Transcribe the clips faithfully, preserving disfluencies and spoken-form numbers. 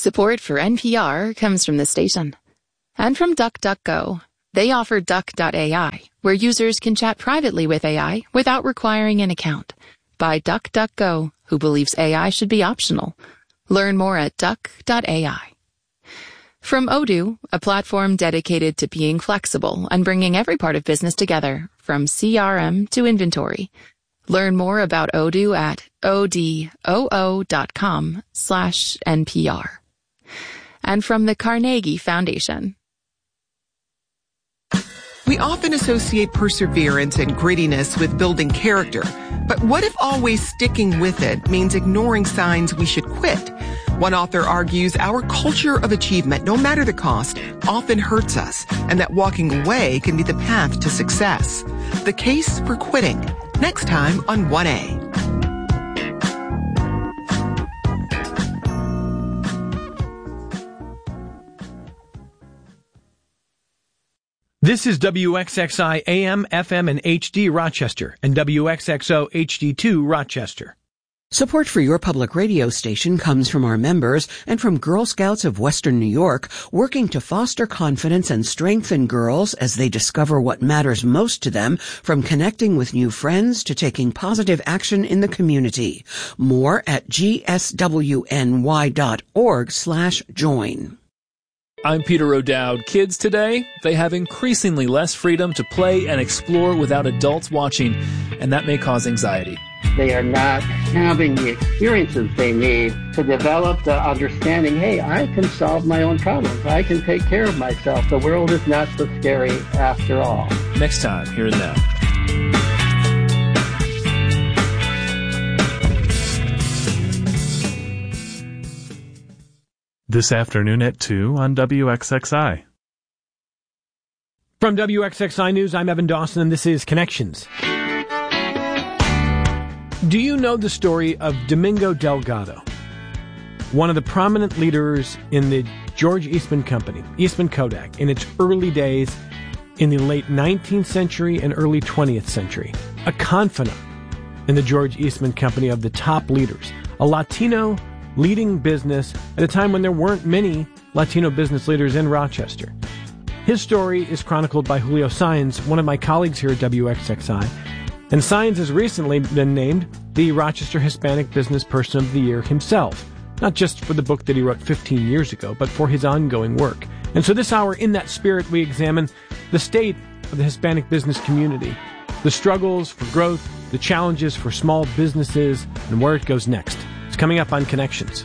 Support for N P R comes from the station. And from DuckDuckGo. They offer Duck dot A I, where users can chat privately with A I without requiring an account. By DuckDuckGo, who believes A I should be optional. Learn more at Duck dot A I. From Odoo, a platform dedicated to being flexible and bringing every part of business together, from C R M to inventory. Learn more about Odoo at odoo.com slash NPR. And from the Carnegie Foundation. We often associate perseverance and grittiness with building character. But what if always sticking with it means ignoring signs we should quit? One author argues our culture of achievement, no matter the cost, often hurts us, and that walking away can be the path to success. The Case for Quitting, next time on one A. This is W X X I A M, F M, and H D Rochester, and W X X O H D two Rochester. Support for your public radio station comes from our members and from Girl Scouts of Western New York, working to foster confidence and strengthen girls as they discover what matters most to them, from connecting with new friends to taking positive action in the community. More at g s w n y dot org slash join. I'm Peter O'Dowd. Kids today, they have increasingly less freedom to play and explore without adults watching, and that may cause anxiety. They are not having the experiences they need to develop the understanding, hey, I can solve my own problems. I can take care of myself. The world is not so scary after all. Next time, here and now. This afternoon at two on W X X I. From W X X I News, I'm Evan Dawson, and this is Connections. Do you know the story of Domingo Delgado, one of the prominent leaders in the George Eastman Company, Eastman Kodak, in its early days in the late nineteenth century and early twentieth century? A confidant in the George Eastman Company of the top leaders, a Latino leading business at a time when there weren't many Latino business leaders in Rochester. His story is chronicled by Julio Sáenz, one of my colleagues here at W X X I, and Sáenz has recently been named the Rochester Hispanic Business Person of the Year himself, not just for the book that he wrote fifteen years ago, but for his ongoing work. And so this hour, in that spirit, we examine the state of the Hispanic business community, the struggles for growth, the challenges for small businesses, and where it goes next. It's coming up on Connections.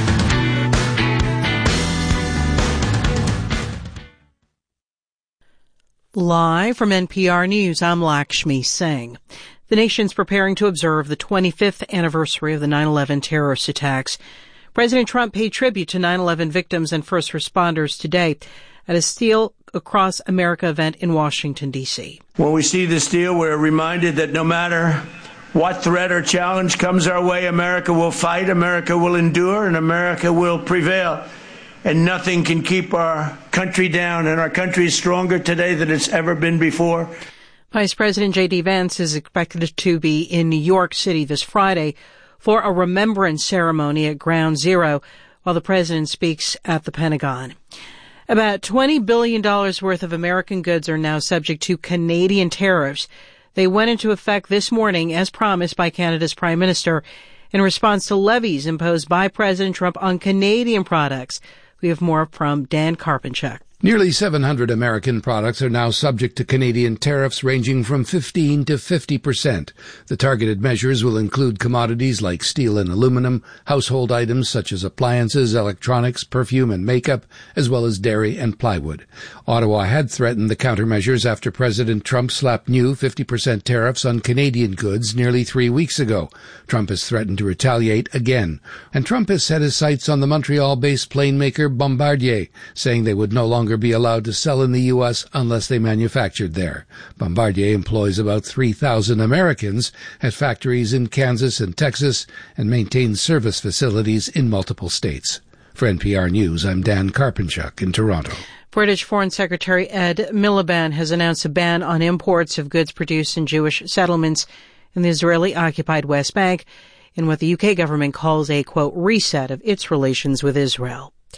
Live from N P R News, I'm Lakshmi Singh. The nation's preparing to observe the twenty-fifth anniversary of the nine eleven terrorist attacks. President Trump paid tribute to nine eleven victims and first responders today at a Steel Across America event in Washington, D C. When we see this deal, we're reminded that no matter what threat or challenge comes our way, America will fight, America will endure, and America will prevail. And nothing can keep our country down, and our country is stronger today than it's ever been before. Vice President J D. Vance is expected to be in New York City this Friday for a remembrance ceremony at Ground Zero while the president speaks at the Pentagon. About twenty billion dollars worth of American goods are now subject to Canadian tariffs. They went into effect this morning, as promised by Canada's Prime Minister, in response to levies imposed by President Trump on Canadian products. We have more from Dan Karpenchuk. Nearly seven hundred American products are now subject to Canadian tariffs ranging from fifteen to fifty percent. The targeted measures will include commodities like steel and aluminum, household items such as appliances, electronics, perfume, and makeup, as well as dairy and plywood. Ottawa had threatened the countermeasures after President Trump slapped new fifty percent tariffs on Canadian goods nearly three weeks ago. Trump has threatened to retaliate again. And Trump has set his sights on the Montreal-based plane maker Bombardier, saying they would no longer be allowed to sell in the U S unless they manufactured there. Bombardier employs about three thousand Americans at factories in Kansas and Texas and maintains service facilities in multiple states. For N P R News, I'm Dan Karpenchuk in Toronto. British Foreign Secretary Ed Miliband has announced a ban on imports of goods produced in Jewish settlements in the Israeli-occupied West Bank in what the U K government calls a, quote, reset of its relations with Israel.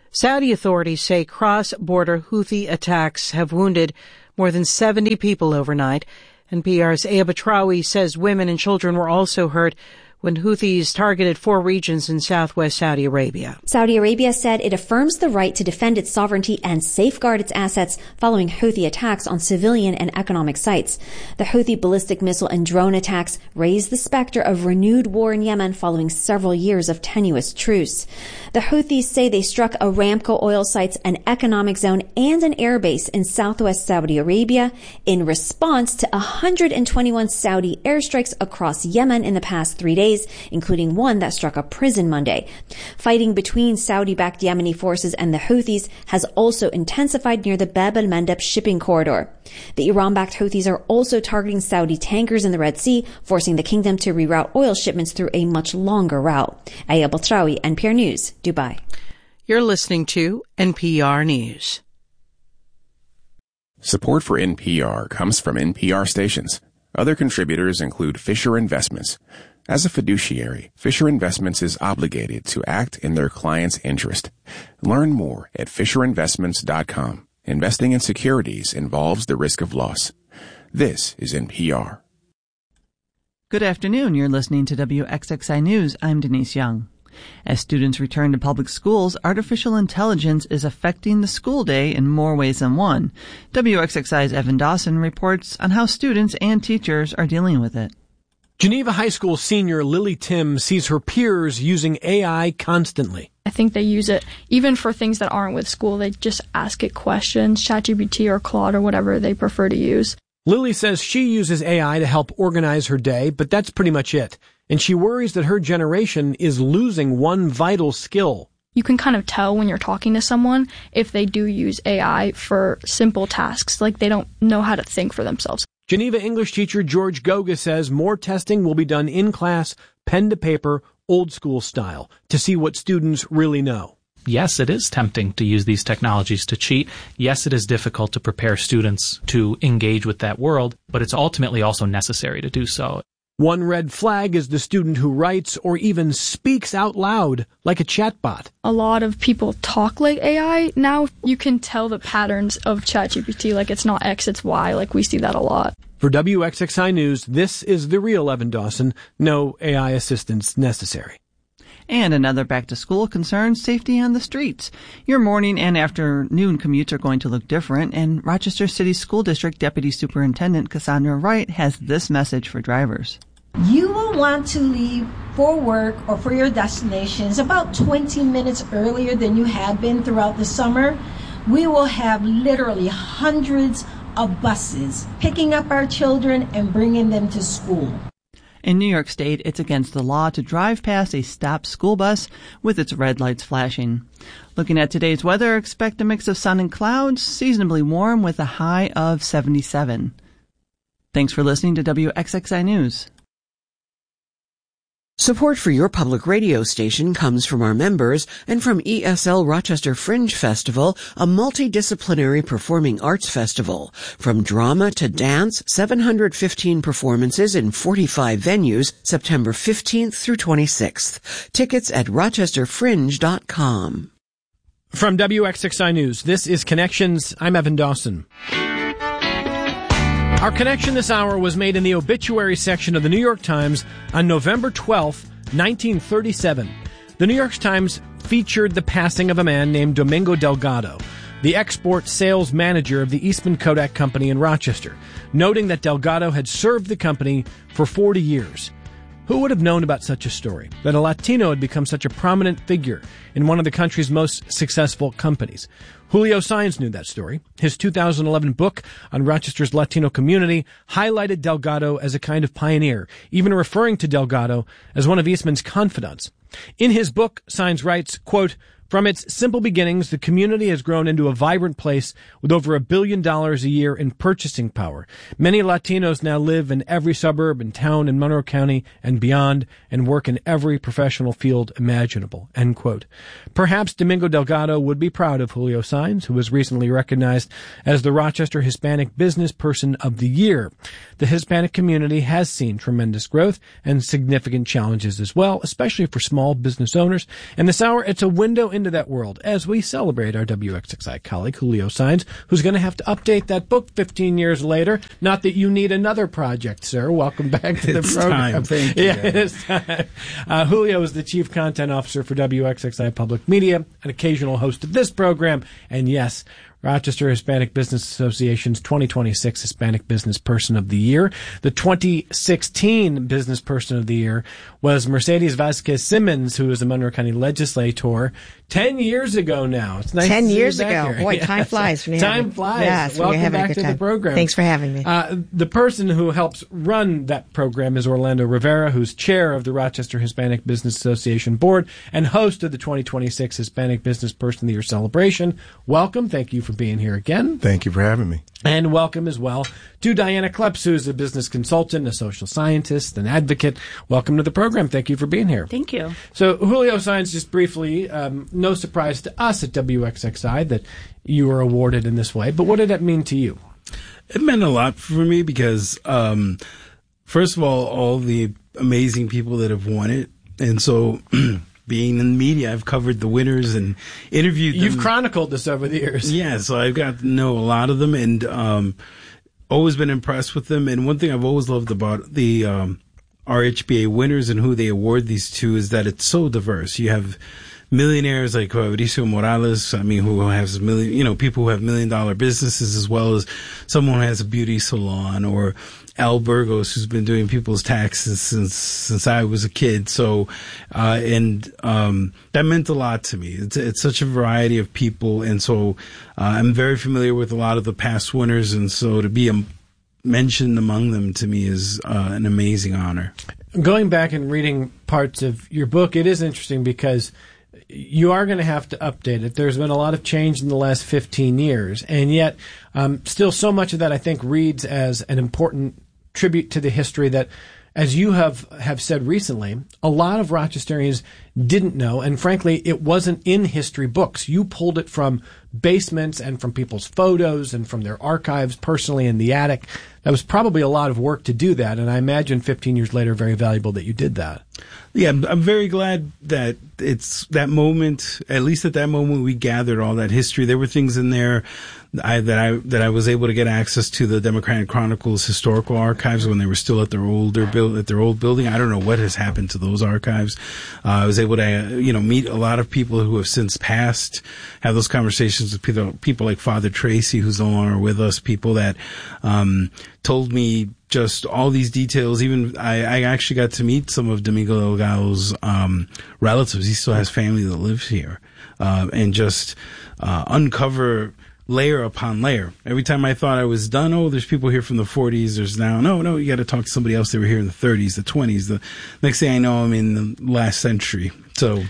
Saudi authorities say cross-border Houthi attacks have wounded more than seventy people overnight. N P R's Aya Batrawi says women and children were also hurt when Houthis targeted four regions in southwest Saudi Arabia. Saudi Arabia said it affirms the right to defend its sovereignty and safeguard its assets following Houthi attacks on civilian and economic sites. The Houthi ballistic missile and drone attacks raised the specter of renewed war in Yemen following several years of tenuous truce. The Houthis say they struck Aramco oil sites, an economic zone, and an airbase in southwest Saudi Arabia in response to one hundred twenty-one Saudi airstrikes across Yemen in the past three days. Including one that struck a prison Monday. Fighting between Saudi-backed Yemeni forces and the Houthis has also intensified near the Bab al-Mandeb shipping corridor. The Iran-backed Houthis are also targeting Saudi tankers in the Red Sea, forcing the kingdom to reroute oil shipments through a much longer route. Aya Batrawi, N P R News, Dubai. You're listening to N P R News. Support for N P R comes from N P R stations. Other contributors include Fisher Investments. As a fiduciary, Fisher Investments is obligated to act in their client's interest. Learn more at fisher investments dot com. Investing in securities involves the risk of loss. This is N P R. Good afternoon. You're listening to W X X I News. I'm Denise Young. As students return to public schools, artificial intelligence is affecting the school day in more ways than one. W X X I's Evan Dawson reports on how students and teachers are dealing with it. Geneva High School senior Lily Tim sees her peers using A I constantly. I think they use it even for things that aren't with school. They just ask it questions, ChatGPT or Claude or whatever they prefer to use. Lily says she uses A I to help organize her day, but that's pretty much it. And she worries that her generation is losing one vital skill. You can kind of tell when you're talking to someone if they do use A I for simple tasks, like they don't know how to think for themselves. Geneva English teacher George Goga says more testing will be done in class, pen to paper, old school style, to see what students really know. Yes, it is tempting to use these technologies to cheat. Yes, it is difficult to prepare students to engage with that world, but it's ultimately also necessary to do so. One red flag is the student who writes or even speaks out loud like a chatbot. A lot of people talk like A I. Now you can tell the patterns of ChatGPT, like it's not X, it's Y, like we see that a lot. For W X X I News, this is the real Evan Dawson. No A I assistance necessary. And another back-to-school concern, safety on the streets. Your morning and afternoon commutes are going to look different, and Rochester City School District Deputy Superintendent Cassandra Wright has this message for drivers. You will want to leave for work or for your destinations about twenty minutes earlier than you have been throughout the summer. We will have literally hundreds of buses picking up our children and bringing them to school. In New York State, it's against the law to drive past a stopped school bus with its red lights flashing. Looking at today's weather, expect a mix of sun and clouds, seasonably warm with a high of seventy-seven. Thanks for listening to W X X I News. Support for your public radio station comes from our members and from E S L Rochester Fringe Festival, a multidisciplinary performing arts festival. From drama to dance, seven hundred fifteen performances in forty-five venues, September fifteenth through twenty-sixth. Tickets at rochester fringe dot com. From W X X I News, this is Connections. I'm Evan Dawson. Our connection this hour was made in the obituary section of the New York Times on November twelfth, nineteen thirty-seven. The New York Times featured the passing of a man named Domingo Delgado, the export sales manager of the Eastman Kodak Company in Rochester, noting that Delgado had served the company for forty years. Who would have known about such a story, that a Latino had become such a prominent figure in one of the country's most successful companies? Julio Saenz knew that story. His two thousand eleven book on Rochester's Latino community highlighted Delgado as a kind of pioneer, even referring to Delgado as one of Eastman's confidants. In his book, Saenz writes, quote, "From its simple beginnings, the community has grown into a vibrant place with over a billion dollars a year in purchasing power. Many Latinos now live in every suburb and town in Monroe County and beyond and work in every professional field imaginable." End quote. Perhaps Domingo Delgado would be proud of Julio Saenz, who was recently recognized as the Rochester Hispanic Business Person of the Year. The Hispanic community has seen tremendous growth and significant challenges as well, especially for small business owners. And this hour, it's a window into that world as we celebrate our W X X I colleague, Julio Saenz, who's going to have to update that book fifteen years later. Not that you need another project, sir. Welcome back to the it's program. Time. Thank you. Yeah, it's time. Uh, Julio is the Chief Content Officer for W X X I Public Media, an occasional host of this program, and yes, Rochester Hispanic Business Association's twenty twenty-six Hispanic Business Person of the Year. The twenty sixteen Business Person of the Year was Mercedes Vasquez Simmons, who was a Monroe County legislator ten years ago now. It's nice ten to see years you back ago. here. Boy, Yes. time flies. When you Time have, flies. Yes, when Welcome you're having a back good to time. the program. Thanks for having me. Uh, the person who helps run that program is Orlando Rivera, who's chair of the Rochester Hispanic Business Association Board and host of the twenty twenty-six Hispanic Business Person of the Year celebration. Welcome. Thank you for being here again. Thank you for having me. And welcome as well to Diana Kleps, who's a business consultant, a social scientist, an advocate. Welcome to the program. Thank you for being here. Thank you. So, Julio Saenz, just briefly, um, no surprise to us at W X X I that you were awarded in this way, but what did that mean to you? It meant a lot for me because, um, first of all, all the amazing people that have won it. And so being in the media, I've covered the winners and interviewed them. You've chronicled this over the years. Yeah, so I've got to know a lot of them and um, always been impressed with them. And one thing I've always loved about the um, R H B A winners and who they award these to is that it's so diverse. You have millionaires like Fabricio Morales, I mean, who has million, you know, people who have million dollar businesses, as well as someone who has a beauty salon, or Al Burgos, who's been doing people's taxes since since I was a kid. So, uh, and um, that meant a lot to me. It's it's such a variety of people, and so uh, I'm very familiar with a lot of the past winners, and so to be um, mentioned among them to me is uh, an amazing honor. Going back and reading parts of your book, it is interesting because you are going to have to update it. There's been a lot of change in the last fifteen years, and yet um, still so much of that I think reads as an important tribute to the history that, as you have, have said recently, a lot of Rochesterians didn't know, and frankly, it wasn't in history books. You pulled it from basements and from people's photos and from their archives personally in the attic. That was probably a lot of work to do that, and I imagine fifteen years later, very valuable that you did that. Yeah, I'm very glad that it's that moment, at least at that moment, we gathered all that history. There were things in there I, that I that I was able to get access to the Democratic Chronicle's historical archives when they were still at their older build at their old building. I don't know what has happened to those archives. Uh, I was able to, uh, you know, meet a lot of people who have since passed, have those conversations with people, people like Father Tracy, who's no longer with us, people that um, told me just all these details. Even I, I actually got to meet some of Domingo Delgado's um, relatives. He still has family that lives here, uh, and just uh, uncover layer upon layer. Every time I thought I was done, oh, there's people here from the forties. There's now, no, no, you got to talk to somebody else. They were here in the thirties, the twenties. The next thing I know, I'm in the last century. So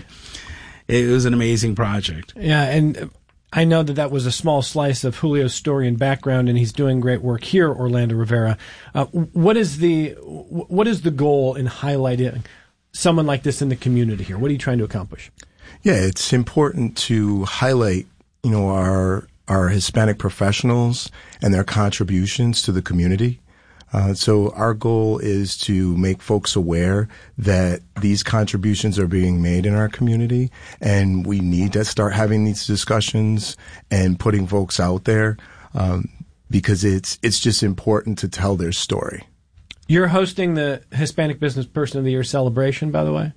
it was an amazing project. Yeah, and I know that that was a small slice of Julio's story and background, and he's doing great work here, Orlando Rivera. Uh, what is the what is the goal in highlighting someone like this in the community here? What are you trying to accomplish? Yeah, it's important to highlight, you know, our our Hispanic professionals and their contributions to the community. Uh, so our goal is to make folks aware that these contributions are being made in our community, and we need to start having these discussions and putting folks out there, um, because it's it's just important to tell their story. You're hosting the Hispanic Business Person of the Year celebration, by the way?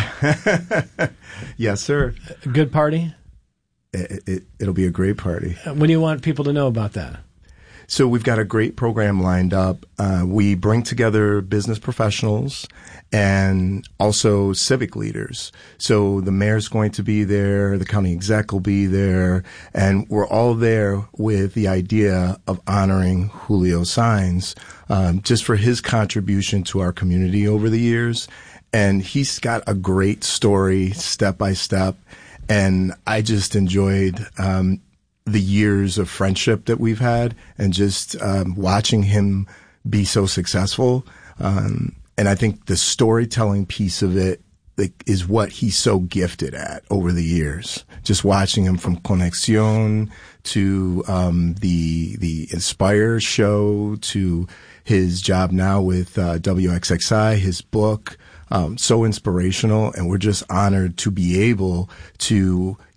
Yes, sir. A good party? It, it, it'll be a great party. What do you want people to know about that? So we've got a great program lined up. Uh, we bring together business professionals and also civic leaders. So the mayor's going to be there, the county exec will be there, and we're all there with the idea of honoring Julio Saenz, um, just for his contribution to our community over the years. And he's got a great story, step by step. And I just enjoyed um, the years of friendship that we've had, and just um, watching him be so successful. Um, and I think the storytelling piece of it, like, is what he's so gifted at over the years. Just watching him from Conexión to um, the the Inspire show to his job now with uh, W X X I, his book. Um, so inspirational, and we're just honored to be able to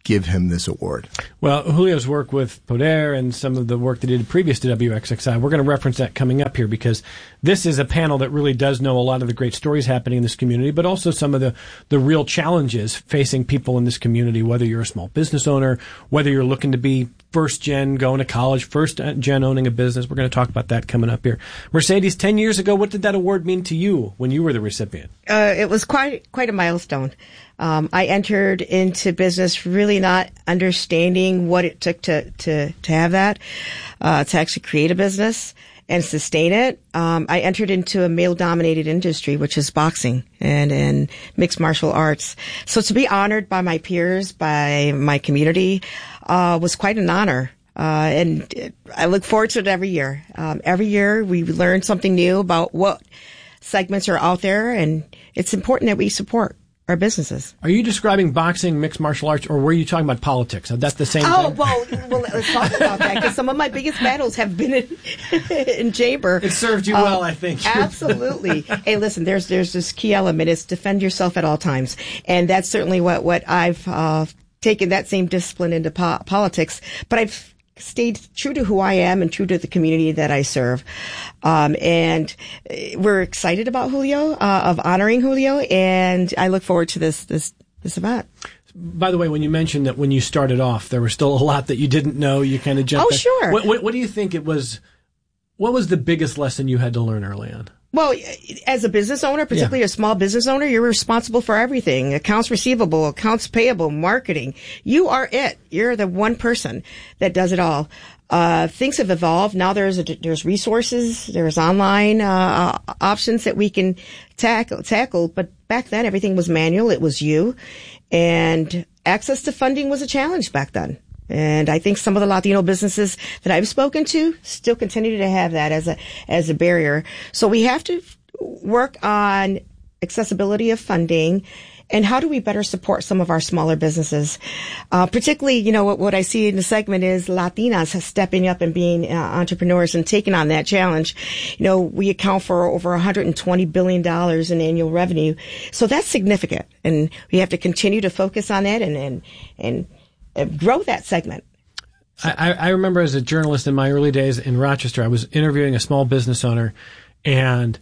give him this award. Well, Julio's work with Poder and some of the work that he did previous to W X X I, we're going to reference that coming up here because this is a panel that really does know a lot of the great stories happening in this community, but also some of the, the real challenges facing people in this community, whether you're a small business owner, whether you're looking to be first gen going to college, first gen owning a business. We're going to talk about that coming up here. Mercedes, ten years ago, what did that award mean to you when you were the recipient? Uh, it was quite quite a milestone. Um, I entered into business really not understanding what it took to to to have that, uh, to actually create a business and sustain it. Um, I entered into a male-dominated industry, which is boxing and and mixed martial arts. So to be honored by my peers, by my community, uh, was quite an honor. Uh, and it, I look forward to it every year. Um, every year we learn something new about what segments are out there, and it's important that we support our businesses. Are you describing boxing, mixed martial arts, or were you talking about politics? That's the same oh, thing? Oh, well, well, let's talk about that, because some of my biggest battles have been in, in chamber. It served you um, well, I think. Absolutely. Hey, listen, there's there's this key element, is defend yourself at all times. And that's certainly what, what I've uh, taken that same discipline into po- politics. But I've stayed true to who I am and true to the community that I serve. Um, and we're excited about Julio, uh, of honoring Julio, and I look forward to this, this, this event. By the way, when you mentioned that when you started off, there was still a lot that you didn't know, you kind of jumped Oh, in. sure. What, what, what do you think it was, what was the biggest lesson you had to learn early on? Well, as a business owner, particularly yeah. a small business owner, you're responsible for everything. Accounts receivable, accounts payable, marketing. You are it. You're the one person that does it all. Uh, things have evolved. Now there's a, there's resources, there's online, uh, options that we can tackle, tackle. But back then everything was manual. It was you. And access to funding was a challenge back then. And I think some of the Latino businesses that I've spoken to still continue to have that as a, as a barrier. So we have to work on accessibility of funding and how do we better support some of our smaller businesses. Uh, particularly, you know, what, what I see in the segment is Latinas stepping up and being uh, entrepreneurs and taking on that challenge. You know, we account for over one hundred twenty billion dollars in annual revenue. So that's significant. And we have to continue to focus on that and, and, and, grow that segment. I, I remember as a journalist in my early days in Rochester, I was interviewing a small business owner, and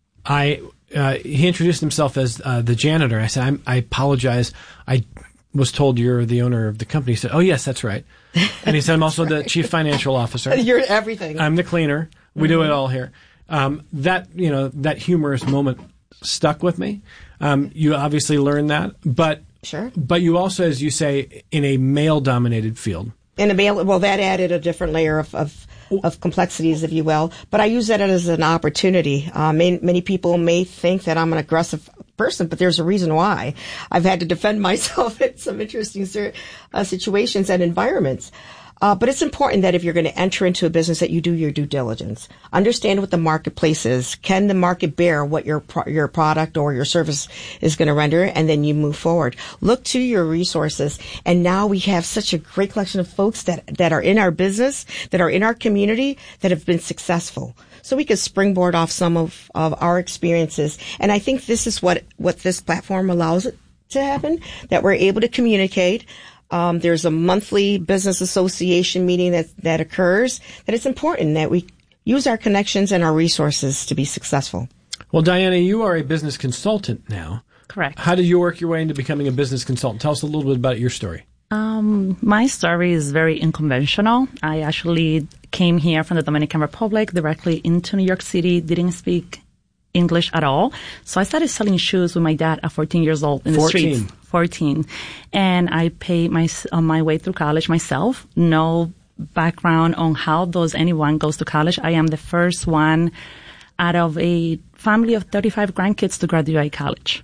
I uh, he introduced himself as uh, the janitor. I said, I'm, I apologize. I was told you're the owner of the company. He said, oh, yes, that's right. And he said, I'm also the chief financial officer. You're everything. I'm the cleaner. We mm-hmm. do it all here. Um, that, you know, that humorous moment stuck with me. Um, you obviously learned that, but Sure. But you also, as you say, in a male-dominated field. In a male, well, that added a different layer of, of, of complexities, if you will. But I use that as an opportunity. Uh, many, many people may think that I'm an aggressive person, but there's a reason why. I've had to defend myself in some interesting uh, situations and environments. Uh, but it's important that if you're going to enter into a business that you do your due diligence. Understand what the marketplace is. Can the market bear what your pro- your product or your service is going to render? And then you move forward. Look to your resources. And now we have such a great collection of folks that, that are in our business, that are in our community, that have been successful. So we could springboard off some of, of our experiences. And I think this is what, what this platform allows it to happen, that we're able to communicate. Um, there's a monthly business association meeting that, that occurs, that it's important that we use our connections and our resources to be successful. Well, Diana, you are a business consultant now. Correct. How did you work your way into becoming a business consultant? Tell us a little bit about your story. Um, my story is very unconventional. I actually came here from the Dominican Republic directly into New York City, didn't speak English at all. So I started selling shoes with my dad at fourteen years old in the fourteen. streets. fourteen. And I paid my, on my way through college myself. No background on how does anyone goes to college. I am the first one out of a family of thirty-five grandkids to graduate college.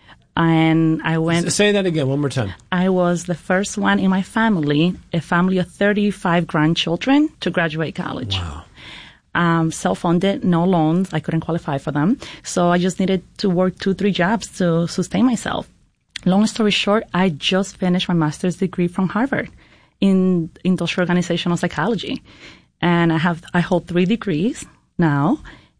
And I went... Say that again, one more time. I was the first one in my family, a family of thirty-five grandchildren, to graduate college. Wow. Um, self-funded, no loans. I couldn't qualify for them. So I just needed to work two, three jobs to sustain myself. Long story short, I just finished my master's degree from Harvard in industrial organizational psychology. And I have, I hold three degrees now.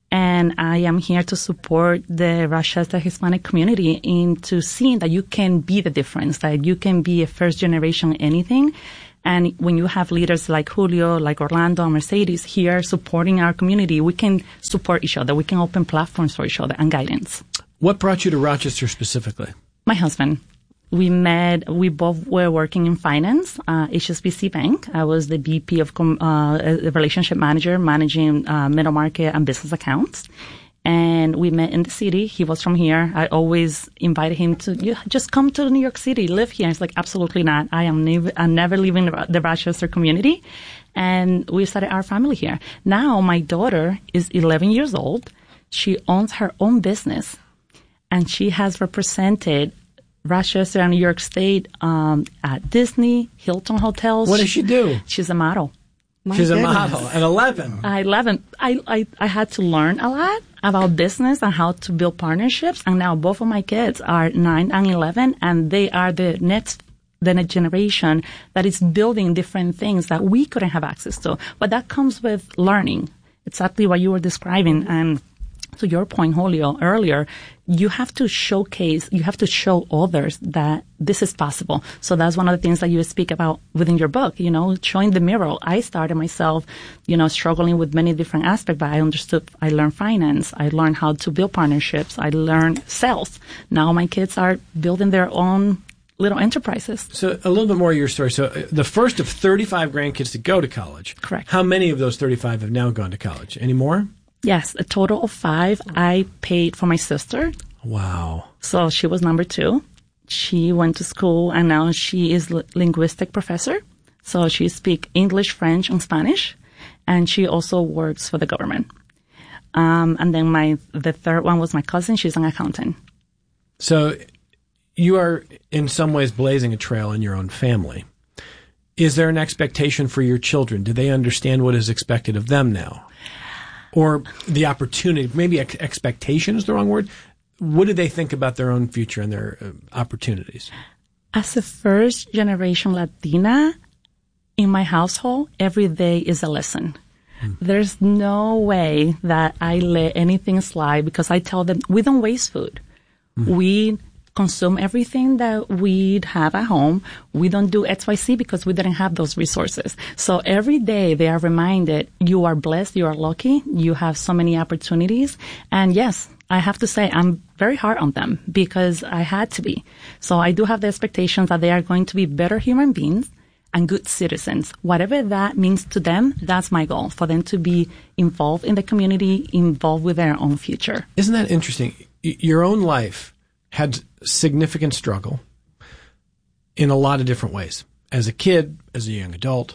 And I am here to support the Rochester Hispanic community into seeing that you can be the difference, that you can be a first generation anything. And when you have leaders like Julio, like Orlando, Mercedes here supporting our community, we can support each other. We can open platforms for each other and guidance. What brought you to Rochester specifically? My husband. We met, we both were working in finance, uh, H S B C Bank. I was the V P of, com- uh, a relationship manager, managing, uh, middle market and business accounts. And we met in the city. He was from here. I always invited him to, you just come to New York City, live here. He's like, absolutely not. I am never, I'm never leaving the, the Rochester community. And we started our family here. Now my daughter is eleven years old. She owns her own business and she has represented Rochester and New York State um, at Disney, Hilton Hotels. What does she do? She's a model. My She's goodness. a model at eleven. At eleven. I, I, I had to learn a lot about business and how to build partnerships. And now both of my kids are nine and eleven, and they are the next the next generation that is building different things that we couldn't have access to. But that comes with learning. Exactly what you were describing. And to your point, Julio, earlier, you have to showcase, you have to show others that this is possible. So that's one of the things that you speak about within your book, you know, showing the mirror. I started myself, you know, struggling with many different aspects, but I understood, I learned finance. I learned how to build partnerships. I learned sales. Now my kids are building their own little enterprises. So a little bit more of your story. So uh, the first of thirty-five grandkids to go to college. Correct. How many of those thirty-five have now gone to college? Any more? Yes, a total of five. I paid for my sister. Wow. So she was number two. She went to school and now she is a linguistic professor. So she speaks English, French, and Spanish. And she also works for the government. Um, and then my the third one was my cousin. She's an accountant. So you are in some ways blazing a trail in your own family. Is there an expectation for your children? Do they understand what is expected of them now? Or the opportunity, maybe ex- expectation is the wrong word. What do they think about their own future and their uh, opportunities? As a first generation Latina in my household, every day is a lesson. Hmm. There's no way that I let anything slide because I tell them we don't waste food. Hmm. We consume everything that we have at home. We don't do X Y Z because we didn't have those resources. So every day they are reminded you are blessed, you are lucky, you have so many opportunities. And yes, I have to say I'm very hard on them because I had to be. So I do have the expectations that they are going to be better human beings and good citizens. Whatever that means to them, that's my goal, for them to be involved in the community, involved with their own future. Isn't that interesting? Y- your own life had significant struggle in a lot of different ways. As a kid, as a young adult.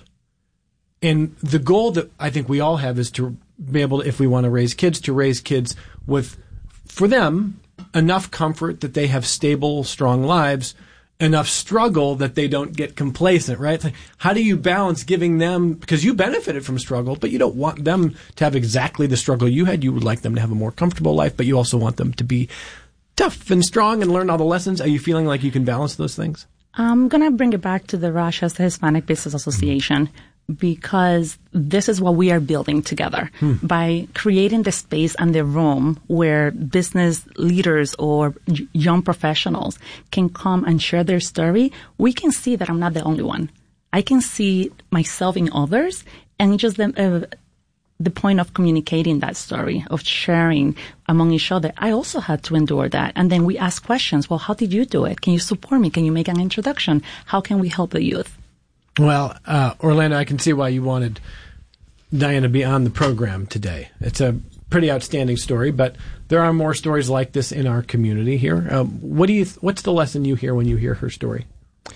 And the goal that I think we all have is to be able to, if we want to raise kids, to raise kids with, for them, enough comfort that they have stable, strong lives, enough struggle that they don't get complacent, right? It's like, how do you balance giving them, because you benefited from struggle, but you don't want them to have exactly the struggle you had. You would like them to have a more comfortable life, but you also want them to be tough and strong and learn all the lessons. Are you feeling like you can balance those things? I'm going to bring it back to the Rochester Hispanic Business Association because this is what we are building together. Hmm. By creating the space and the room where business leaders or young professionals can come and share their story, we can see that I'm not the only one. I can see myself in others, and just the, uh, the point of communicating that story, of sharing among each other. I also had to endure that. And then we ask questions. Well, how did you do it? Can you support me? Can you make an introduction? How can we help the youth? Well, uh, Orlando, I can see why you wanted Diana to be on the program today. It's a pretty outstanding story, but there are more stories like this in our community here. Um, what do you? Th- what's the lesson you hear when you hear her story?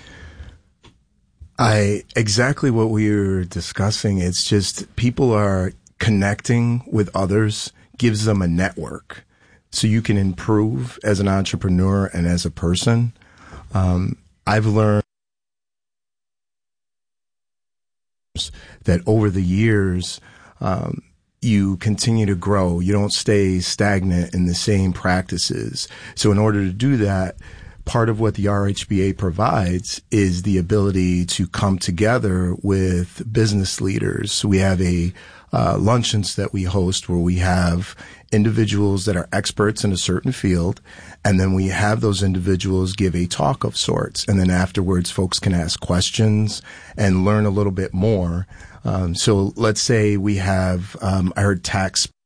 I exactly what we were discussing. It's just people are connecting with others, gives them a network, so you can improve as an entrepreneur and as a person. Um, I've learned that over the years, um, you continue to grow. You don't stay stagnant in the same practices. So in order to do that, part of what the R H B A provides is the ability to come together with business leaders. So we have a uh, luncheons that we host where we have individuals that are experts in a certain field, and then we have those individuals give a talk of sorts, and then afterwards folks can ask questions and learn a little bit more. Um, so let's say we have, um, I heard tax